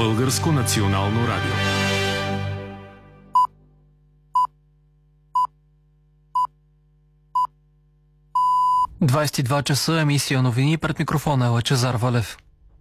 Българско национално радио. – 22 часа, емисия новини, пред микрофона е Лъчезар Валев.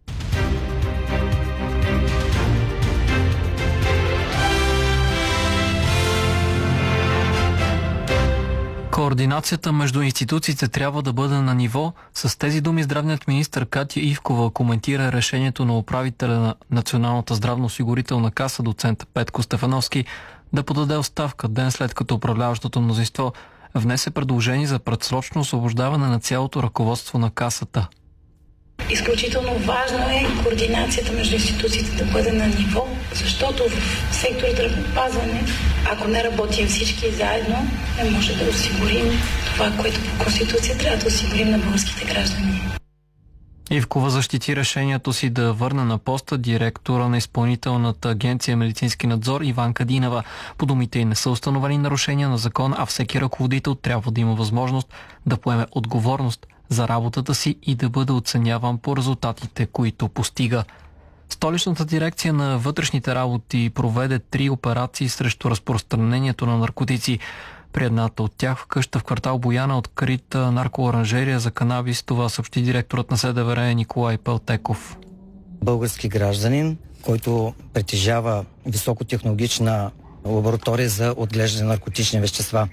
Координацията между институциите трябва да бъде на ниво. С тези думи здравният министър Катя Ивкова коментира решението на управителя на Националната здравноосигурителна каса доцент Петко Стефановски да подаде оставка ден след като управляващото мнозинство внесе предложение за предсрочно освобождаване на цялото ръководство на касата. Изключително важно е координацията между институциите да бъде на ниво, защото в сектора здравеопазване, ако не работим всички заедно, не може да осигурим това, което по Конституция трябва да осигурим на българските граждани. Ивкова защити решението си да върне на поста директора на Изпълнителната агенция медицински надзор Иванка Динева. По думите й не са установени нарушения на закон, а всеки ръководител трябва да има възможност да поеме отговорност за работата си и да бъде оценяван по резултатите, които постига. Столичната дирекция на вътрешните работи проведе 3 операции срещу разпространението на наркотици. При едната от тях в къща в квартал Бояна открита наркооранжерия за канабис. Това съобщи директорът на СДВР Николай Пелтеков. Български гражданин, който притежава високотехнологична лаборатория за отглеждане на наркотични вещества.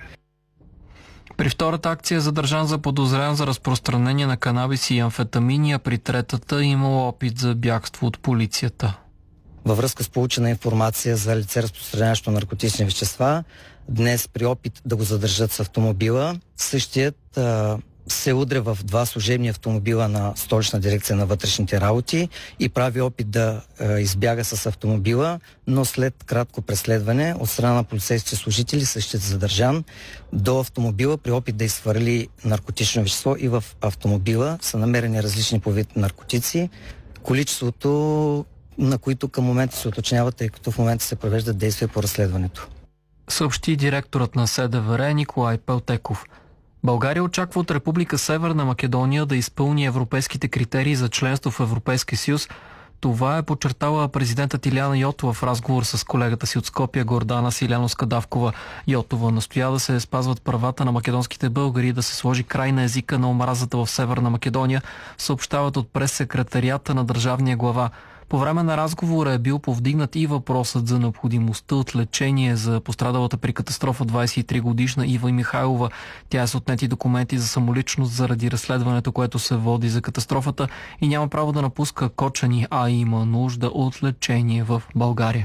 При втората акция е задържан за подозрян за разпространение на канабис и амфетамини, а при третата имало опит за бягство от полицията. Във връзка с получена информация за лице, разпространяващо наркотични вещества, днес при опит да го задържат с автомобила, същият се удря в 2 служебни автомобила на Столична дирекция на вътрешните работи и прави опит да избяга с автомобила, но след кратко преследване от страна на полицейските служители същият задържан до автомобила при опит да изхвърли наркотично вещество и в автомобила са намерени различни по вид наркотици. Количеството, на които към момента се уточняват, тъй като в момента се провеждат действия по разследването. Съобщи директорът на СДВР Николай Пелтеков. България очаква от Република Северна Македония да изпълни европейските критерии за членство в Европейския съюз. Това е подчертала президентът Илияна Йотова в разговор с колегата си от Скопие Гордана Силяновска-Давкова. Йотова настоя да се спазват правата на македонските българи и да се сложи край на езика на омразата в Северна Македония, съобщават от прес-секретарията на държавния глава. По време на разговора е бил повдигнат и въпросът за необходимостта от лечение за пострадалата при катастрофа 23-годишна Ива Михайлова. Тя е с отнети документи за самоличност заради разследването, което се води за катастрофата и няма право да напуска Кочани, а има нужда от лечение в България.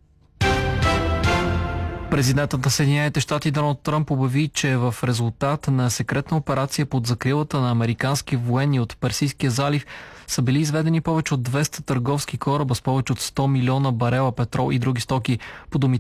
Президентът на Съединените щати Доналд Тръмп обяви, че в резултат на секретна операция под закрилата на американски военни от Персийския залив са били изведени повече от 200 търговски кораба с повече от 100 милиона барела петрол и други стоки. По думите